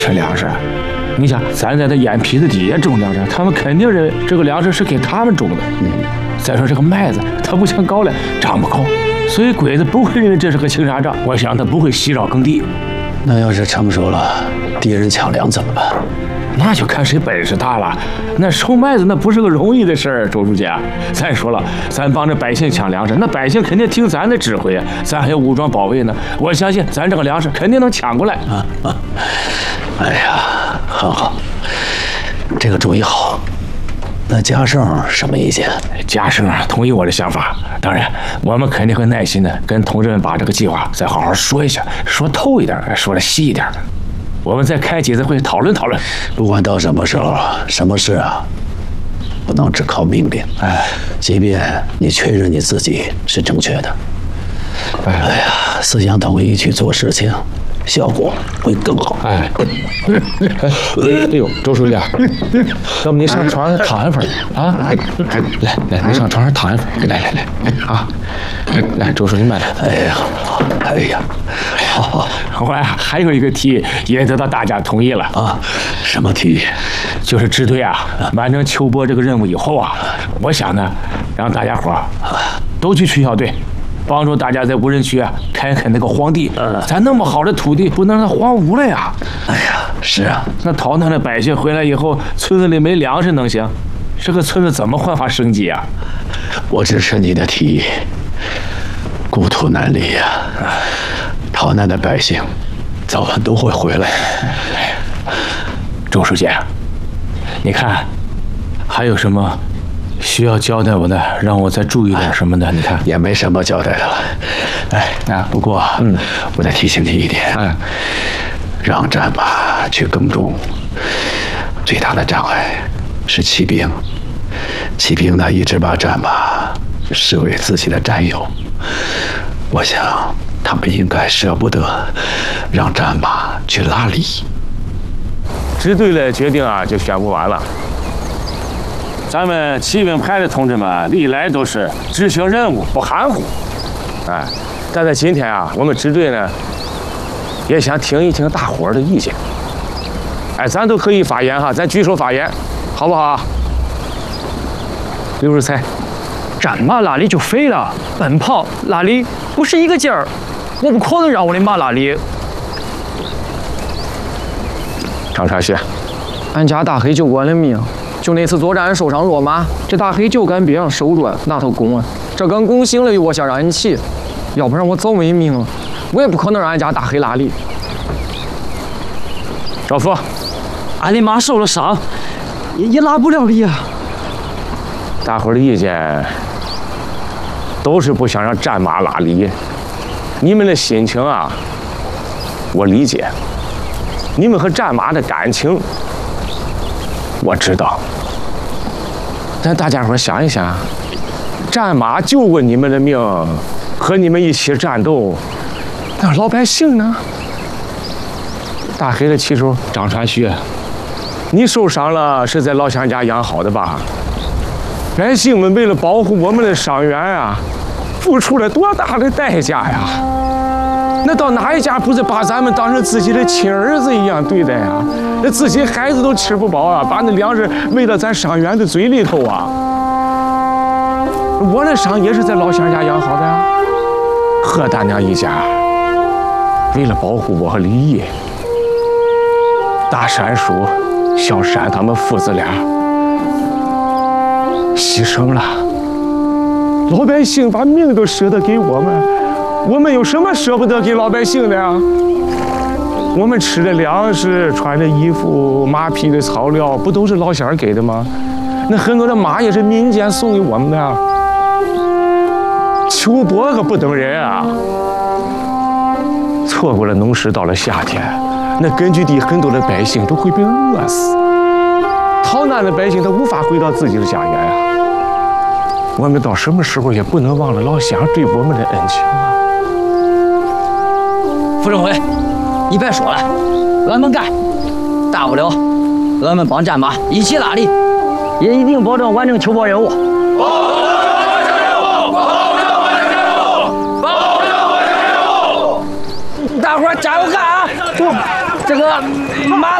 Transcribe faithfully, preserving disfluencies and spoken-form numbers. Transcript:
吃粮食。你想，咱在这眼皮子底下种粮食，他们肯定认为这个粮食是给他们种的。嗯。再说这个麦子，它不像高粱长不高，所以鬼子不会认为这是个青纱帐。我想他不会袭扰耕地。 那要是成熟了，敌人抢粮怎么办？ 那就看谁本事大了。那收麦子那不是个容易的事儿，周书记啊。再说了，咱帮着百姓抢粮食，那百姓肯定听咱的指挥啊，咱还有武装保卫呢。我相信咱这个粮食肯定能抢过来。啊啊！ 哎呀，很好，这个主意好。那嘉盛什么意见？ 嘉盛啊，同意我的想法。当然，我们肯定会耐心的跟同志们把这个计划再好好说一下，说透一点，说的细一点。我们再开几次会讨论讨论。 不管到什么时候，什么事啊，不能只靠命令。哎，即便你确认你自己是正确的，哎呀，思想统一去做事情，效果会更好。哎， 哎呦，周书记啊，要不你上床上躺一会儿啊？来来，你上床上躺一会儿。来来来，啊，来，周书记慢点。 哎呀，哎呀，好， 我呀还有一个提议也得到大家同意了啊。什么提议？ 就是支队啊，完成秋播这个任务以后啊，我想呢，让大家伙儿都去区校队。帮助大家在无人区啊开垦那个荒地，嗯，咱那么好的土地不能让它荒芜了呀！ 哎呀，是啊， 那逃难的百姓回来以后，村子里没粮食能行？这个村子怎么焕发生机啊？ 我支持你的提议。故土难离呀，逃难的百姓早晚都会回来。 周书记，你看还有什么需要交代我的，让我再注意点什么的？你看也没什么交代的了。哎啊，不过嗯，我再提醒你一点，嗯，让战马去耕种，最大的障碍是骑兵。骑兵呢，一直把战马视为自己的战友。我想他们应该舍不得让战马去拉犁。 支队的决定啊，就宣布完了。咱们骑兵排的同志们历来都是执行任务不含糊，哎，但在今天啊，我们支队呢也想听一听大伙儿的意见，哎，咱都可以发言哈，咱举手发言，好不好？刘世才， 战马拉犁就废了，奔跑拉犁不是一个劲儿，我不可能让我的马拉犁。 张传旭， 俺家大黑救过俺的命。就那次作战受伤落马，这大黑就干别手段那头弓啊，这根弓行了我想让人骑，要不然我早没命了，我也不可能让俺家大黑拉犁。 赵福， 俺的马受了伤，也也拉不了犁啊。 大伙儿的意见都是不想让战马拉犁，你们的心情啊，我理解，你们和战马的感情我知道。但大家伙想一想，战马救过你们的命，和你们一起战斗，那老百姓呢？大黑的骑手张传旭，你受伤了是在老乡家养好的吧？百姓们为了保护我们的伤员啊，付出了多大的代价呀！那到哪一家不是把咱们当成自己的亲儿子一样对待啊？那自己孩子都吃不饱啊，把那粮食喂到咱伤员的嘴里头啊！我的伤也是在老乡家养好的呀。贺大娘一家为了保护我和李毅，大山叔、小山他们父子俩牺牲了，老百姓把命都舍得给我们，我们有什么舍不得给老百姓的呀？我们吃的粮食、穿的衣服、马匹的草料，不都是老乡给的吗？那很多的马也是民间送给我们的啊。秋播可不等人啊！错过了农时，到了夏天，那根据地很多的百姓都会被饿死。逃难的百姓他无法回到自己的家园啊！我们到什么时候也不能忘了老乡对我们的恩情啊！ 副政委，你别说了，俺们干，大不了俺们帮战马一起拉犁，也一定保证完成秋播任务。保证完成任务，保证完成任务，保证完成任务！大伙儿加油干啊！走， 这个马。